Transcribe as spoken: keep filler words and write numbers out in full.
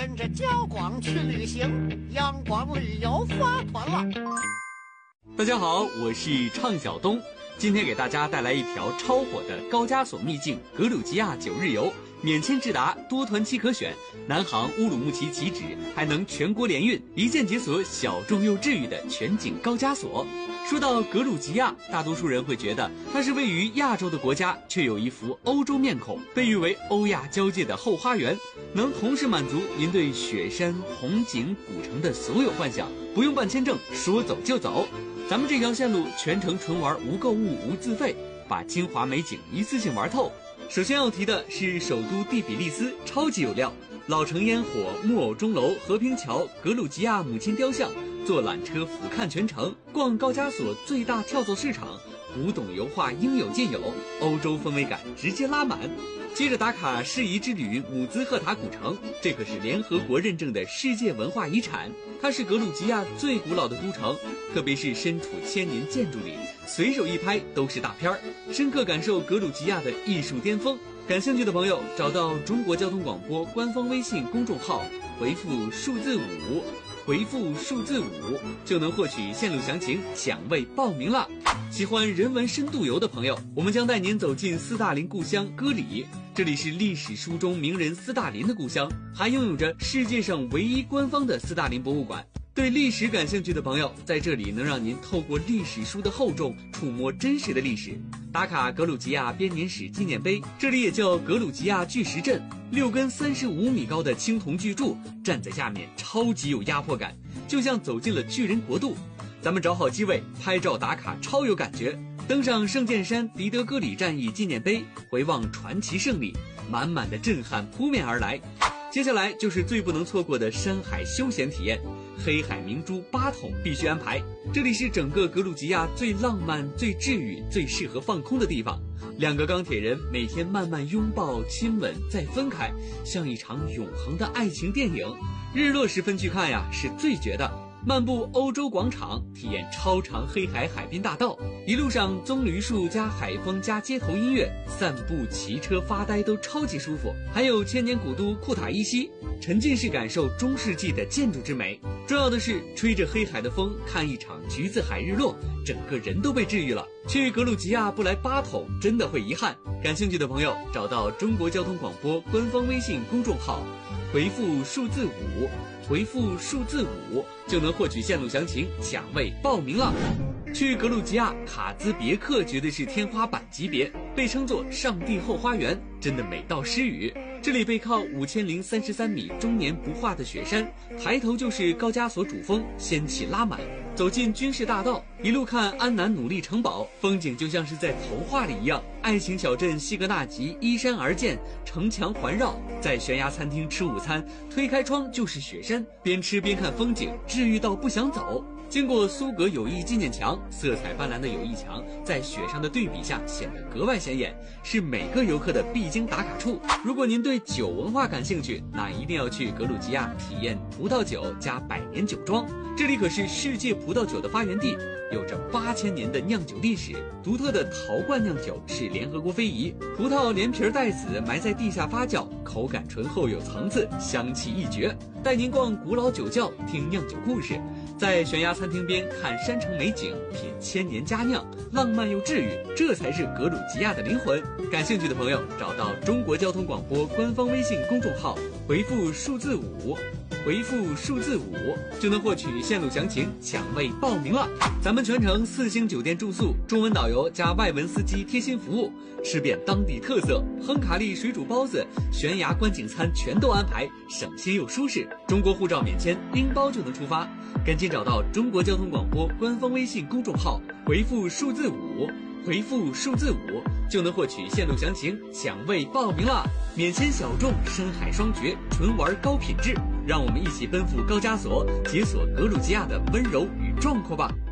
跟着焦广去旅行，阳光旅游发团了。 大家好，我是畅晓东，今天给大家带来一条超火的高加索秘境格鲁吉亚九日游，免签直达，多团期可选，南航乌鲁木齐起止，还能全国联运，一键解锁小众又治愈的全景高加索。说到格鲁吉亚，大多数人会觉得它是位于亚洲的国家，却有一副欧洲面孔，被誉为欧亚交界的后花园，能同时满足您对雪山、红景、古城的所有幻想，不用办签证，说走就走。咱们这条线路全程纯玩，无购物无自费，把精华美景一次性玩透。首先要提的是首都第比利斯，超级有料，老城烟火、木偶钟楼、和平桥、格鲁吉亚母亲雕像，坐缆车俯瞰全城，逛高加索最大跳蚤市场，古董油画应有尽有，欧洲氛围感直接拉满。接着打卡适宜之旅姆兹赫塔古城，这可是联合国认证的世界文化遗产，它是格鲁吉亚最古老的都城，特别是身处千年建筑里，随手一拍都是大片儿，深刻感受格鲁吉亚的艺术巅峰。感兴趣的朋友找到中国交通广播官方微信公众号，回复数字五，回复数字五就能获取线路详情，抢位报名了。喜欢人文深度游的朋友，我们将带您走进斯大林故乡戈里，这里是历史书中名人斯大林的故乡，还拥有着世界上唯一官方的斯大林博物馆。对历史感兴趣的朋友，在这里能让您透过历史书的厚重，触摸真实的历史。打卡格鲁吉亚编年史纪念碑，这里也叫格鲁吉亚巨石阵，六根三十五米高的青铜巨柱，站在下面超级有压迫感，就像走进了巨人国度。咱们找好机位，拍照打卡超有感觉。登上圣剑山迪德戈里战役纪念碑，回望传奇胜利，满满的震撼扑面而来。接下来就是最不能错过的山海休闲体验，黑海明珠八筒必须安排。这里是整个格鲁吉亚最浪漫、最治愈、最适合放空的地方。两个钢铁人每天慢慢拥抱、亲吻，再分开，像一场永恒的爱情电影。日落时分去看呀，是最绝的。漫步欧洲广场，体验超长黑海海滨大道，一路上棕榈树加海风加街头音乐，散步骑车发呆都超级舒服。还有千年古都库塔伊西，沉浸式感受中世纪的建筑之美。重要的是吹着黑海的风，看一场橘子海日落，整个人都被治愈了。去格鲁吉亚不来八筒真的会遗憾。感兴趣的朋友找到中国交通广播官方微信公众号，回复数字五，回复数字五就能获取线路详情，抢位报名了。去格鲁吉亚，卡兹别克绝对是天花板级别，被称作上帝后花园，真的美到失语。这里背靠五千零三十三米终年不化的雪山，抬头就是高加索主峰，仙气拉满。走进军事大道，一路看安南努力城堡，风景就像是在童话里一样。爱情小镇西格纳吉依山而建，城墙环绕，在悬崖餐厅吃午餐，推开窗就是雪山，边吃边看风景，治愈到不想走。经过苏格友谊纪念墙，色彩斑斓的友谊墙在雪上的对比下显得格外显眼，是每个游客的必经打卡处。如果您对酒文化感兴趣，那一定要去格鲁吉亚体验葡萄酒加百年酒庄，这里可是世界葡萄酒的发源地，有着八千年的酿酒历史。独特的陶罐酿酒是联合国非遗，葡萄连皮带籽埋在地下发酵，口感醇厚有层次，香气一绝。带您逛古老酒窖，听酿酒故事，在悬崖餐厅边看山城美景，品千年佳酿，浪漫又治愈，这才是格鲁吉亚的灵魂。感兴趣的朋友找到中国交通广播官方微信公众号，回复数字五，回复数字五就能获取线路详情，抢位报名了。咱们全程四星酒店住宿，中文导游加外文司机贴心服务，吃遍当地特色，亨卡利水煮包子、悬崖观景餐全都安排，省心又舒适。中国护照免签，拎包就能出发。赶紧找到中国交通广播官方微信公众号，回复数字五，回复数字五就能获取线路详情，抢位报名了。免签小众，深海双绝，纯玩高品质，让我们一起奔赴高加索，解锁格鲁吉亚的温柔与壮阔吧。